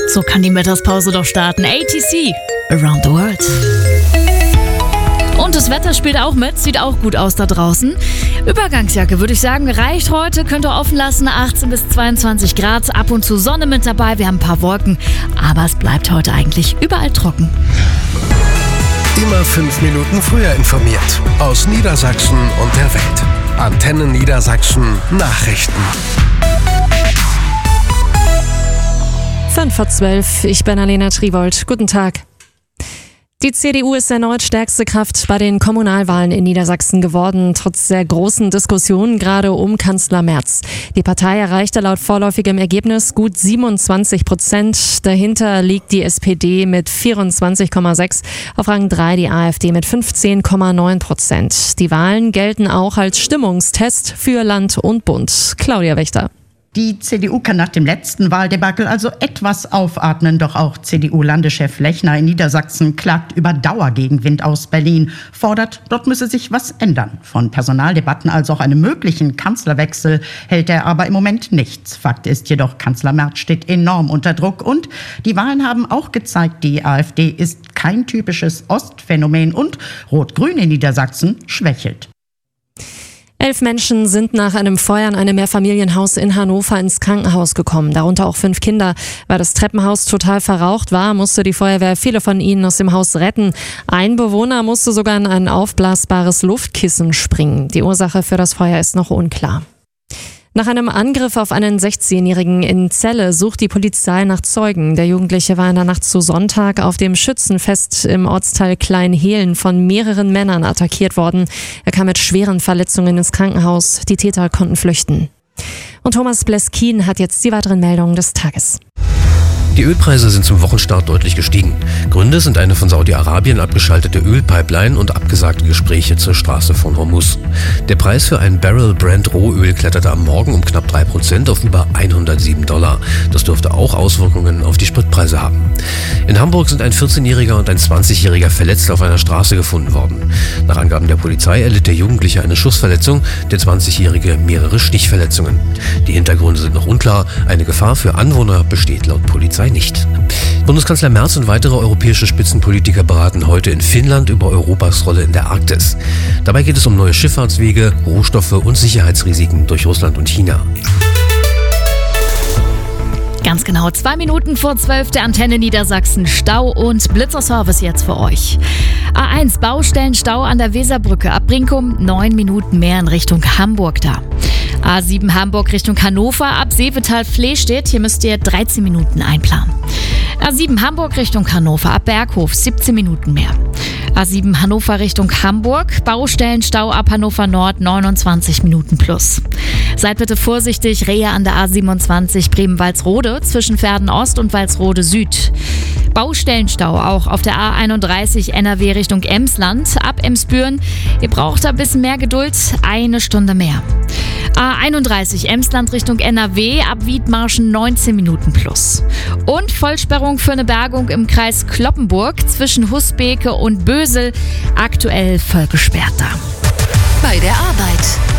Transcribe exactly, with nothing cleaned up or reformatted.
So kann die Mittagspause doch starten. A T C, Around the World. Und das Wetter spielt auch mit, sieht auch gut aus da draußen. Übergangsjacke, würde ich sagen, reicht heute, könnt ihr offen lassen, achtzehn bis zweiundzwanzig Grad, ab und zu Sonne mit dabei, wir haben ein paar Wolken, aber es bleibt heute eigentlich überall trocken. Immer fünf Minuten früher informiert. Aus Niedersachsen und der Welt. Antenne Niedersachsen Nachrichten. fünf vor zwölf, ich bin Alena Triwold. Guten Tag. Die C D U ist erneut stärkste Kraft bei den Kommunalwahlen in Niedersachsen geworden, trotz der großen Diskussionen gerade um Kanzler Merz. Die Partei erreichte laut vorläufigem Ergebnis gut siebenundzwanzig Prozent. Dahinter liegt die S P D mit vierundzwanzig Komma sechs, auf Rang drei die AfD mit fünfzehn Komma neun Prozent. Die Wahlen gelten auch als Stimmungstest für Land und Bund. Claudia Wächter. Die C D U kann nach dem letzten Wahldebakel also etwas aufatmen, doch auch C D U-Landeschef Lechner in Niedersachsen klagt über Dauergegenwind aus Berlin, fordert, dort müsse sich was ändern. Von Personaldebatten als auch einem möglichen Kanzlerwechsel hält er aber im Moment nichts. Fakt ist jedoch, Kanzler Merz steht enorm unter Druck und die Wahlen haben auch gezeigt, die AfD ist kein typisches Ostphänomen und Rot-Grün in Niedersachsen schwächelt. Elf Menschen sind nach einem Feuer in einem Mehrfamilienhaus in Hannover ins Krankenhaus gekommen, darunter auch fünf Kinder. Weil das Treppenhaus total verraucht war, musste die Feuerwehr viele von ihnen aus dem Haus retten. Ein Bewohner musste sogar in ein aufblasbares Luftkissen springen. Die Ursache für das Feuer ist noch unklar. Nach einem Angriff auf einen sechzehnjährigen in Celle sucht die Polizei nach Zeugen. Der Jugendliche war in der Nacht zu Sonntag auf dem Schützenfest im Ortsteil Kleinhehlen von mehreren Männern attackiert worden. Er kam mit schweren Verletzungen ins Krankenhaus. Die Täter konnten flüchten. Und Thomas Bleskin hat jetzt die weiteren Meldungen des Tages. Die Ölpreise sind zum Wochenstart deutlich gestiegen. Gründe sind eine von Saudi-Arabien abgeschaltete Ölpipeline und abgesagte Gespräche zur Straße von Hormuz. Der Preis für ein Barrel Brent Rohöl kletterte am Morgen um knapp drei Prozent auf über hundertsieben Dollar. Das dürfte auch Auswirkungen auf die Spritpreise haben. In Hamburg sind ein vierzehnjähriger und ein zwanzigjähriger verletzt auf einer Straße gefunden worden. Nach Angaben der Polizei erlitt der Jugendliche eine Schussverletzung, der zwanzigjährige mehrere Stichverletzungen. Die Hintergründe sind noch unklar. Eine Gefahr für Anwohner besteht laut Polizei nicht. Bundeskanzler Merz und weitere europäische Spitzenpolitiker beraten heute in Finnland über Europas Rolle in der Arktis. Dabei geht es um neue Schifffahrtswege, Rohstoffe und Sicherheitsrisiken durch Russland und China. Ganz genau, zwei Minuten vor zwölf der Antenne Niedersachsen. Stau und Blitzerservice jetzt für euch. A eins, Baustellenstau an der Weserbrücke. Ab Brinkum neun Minuten mehr in Richtung Hamburg da. A sieben Hamburg Richtung Hannover, ab Seevetal-Flehstedt. Hier müsst ihr dreizehn Minuten einplanen. A sieben Hamburg Richtung Hannover, ab Berghof siebzehn Minuten mehr. A sieben Hannover Richtung Hamburg, Baustellenstau ab Hannover Nord neunundzwanzig Minuten plus. Seid bitte vorsichtig, Rehe an der A siebenundzwanzig Bremen-Walsrode zwischen Verden Ost und Walsrode Süd. Baustellenstau auch auf der A einunddreißig N R W Richtung Emsland, ab Emsbüren. Ihr braucht ein bisschen mehr Geduld, eine Stunde mehr. A einunddreißig Emsland Richtung N R W, ab Wiedmarschen neunzehn Minuten plus. Und Vollsperrung für eine Bergung im Kreis Cloppenburg zwischen Husbeke und Bösel, aktuell voll gesperrt da. Bei der Arbeit.